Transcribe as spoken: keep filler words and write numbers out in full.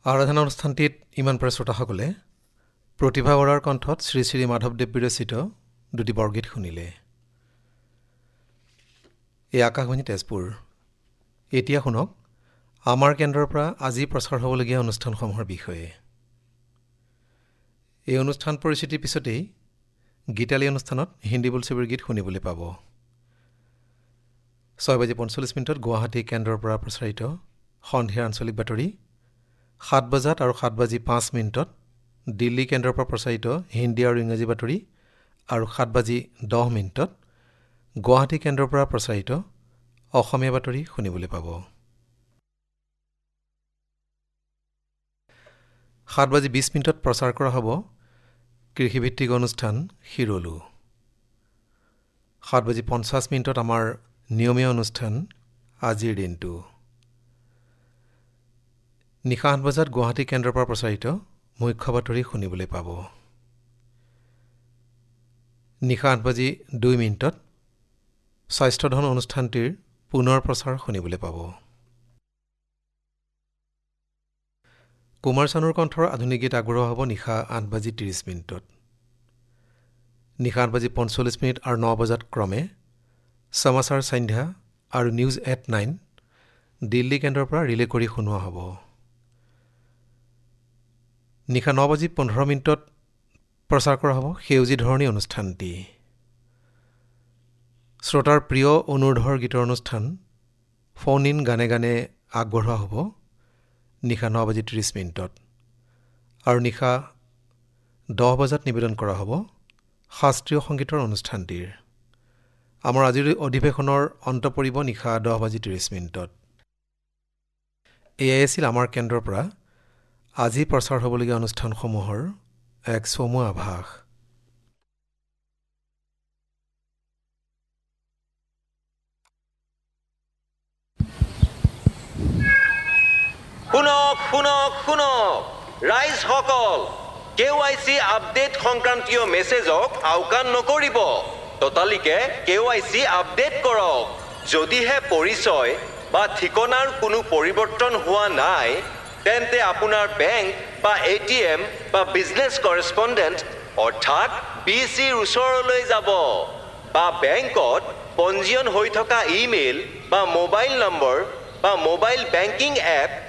আৰাধনা অনুষ্ঠানটিত ইমান পৰা শ্ৰোতাসকলে প্ৰতিভা বৰাৰ কণ্ঠত শ্ৰী শ্ৰী মাধৱদেৱ বিৰচিত দুটি বৰগীত শুনিলে। এই আকাশবাণী তেজপুৰ। এতিয়া শুনক আমাৰ কেন্দ্ৰৰ পৰা আজি প্ৰচাৰ হ'বলগীয়া অনুষ্ঠানসমূহৰ বিষয়ে। এই অনুষ্ঠান পৰিচিতিৰ পিছতেই গীতালী অনুষ্ঠানত হিন্দী বোলছবিৰ গীত শুনিবলৈ পাব। ছয় বাজি পঞ্চল্লিছ মিনিটত গুৱাহাটী কেন্দ্ৰৰ পৰা প্ৰচাৰিত সন্ধিয়াৰ আঞ্চলিক বাতৰি, সাত বজাত আৰু সাত বাজি পাঁচ মিনিটত দিল্লী কেন্দ্ৰৰ পৰা প্ৰচাৰিত হিন্দী আৰু ইংৰাজী বাতৰি আৰু সাত বাজি দহ মিনিটত গুৱাহাটী কেন্দ্ৰৰ পৰা প্ৰচাৰিত অসমীয়া বাতৰি শুনিবলৈ পাব। সাত বাজি বিছ মিনিটত প্ৰচাৰ কৰা হ'ব কৃষিভিত্তিক অনুষ্ঠান শিৰলু। সাত বাজি পঞ্চাছ মিনিটত আমাৰ নিয়মীয়া অনুষ্ঠান আজিৰ দিনটো। নিশা আঠ বজাত গুৱাহাটী কেন্দ্ৰৰ পৰা প্ৰচাৰিত মুখ্য বাতৰি শুনিবলৈ পাব। নিশা আঠ বাজি দুই মিনিটত স্বাস্থ্যধন অনুষ্ঠানটিৰ পুনৰ প্ৰচাৰ শুনিবলৈ পাব। কুমাৰ চানুৰ কণ্ঠৰ আধুনিক গীত আগবঢ়োৱা হ'ব নিশা আঠ বাজি ত্ৰিছ মিনিটত। নিশা আঠ বাজি পঞ্চল্লিছ মিনিট আৰু ন বজাত ক্ৰমে সমাচাৰ সন্ধ্যা আৰু নিউজ এট নাইন দিল্লী কেন্দ্ৰৰ পৰা ৰিলে কৰি শুনোৱা হ'ব। নিশা ন বাজি পোন্ধৰ মিনিটত প্ৰচাৰ কৰা হ'ব সেউজী ধৰণী অনুষ্ঠানটি। শ্ৰোতাৰ প্ৰিয় অনুৰোধৰ গীতৰ অনুষ্ঠান ফোন ইন গানে গানে আগবঢ়োৱা হ'ব নিশা ন বাজি ত্ৰিছ মিনিটত। আৰু নিশা দহ বজাত নিবেদন কৰা হ'ব শাস্ত্ৰীয় সংগীতৰ অনুষ্ঠানটিৰ। আমাৰ আজিৰ অধিৱেশনৰ অন্ত পৰিব নিশা দহ বাজি ত্ৰিছ মিনিটত। এয়াই আছিল আমাৰ কেন্দ্ৰৰ পৰা আজি প্ৰচাৰ হ'বলগীয়া অনুষ্ঠানসমূহৰ এক চমু আভাস। শুনক শুনক শুনক ৰাইজসকল, কে ৱাই চি আপডেট সংক্ৰান্তীয় মেছেজক আওকাণ নকৰিব। ততালিকে কে ৱাই চি আপডেট কৰক। যদিহে পৰিচয় বা ঠিকনাৰ কোনো পৰিৱৰ্তন হোৱা নাই, তেন্তে আপোনাৰ বেংক বা এ টি এম বা বিজনেছ কৰেছপণ্ডেণ্ট অৰ্থাৎ বি চিৰ ওচৰলৈ যাব বা বেংকত পঞ্জীয়ন হৈ থকা ইমেইল বা মোবাইল নম্বৰ বা মোবাইল বেংকিং এপ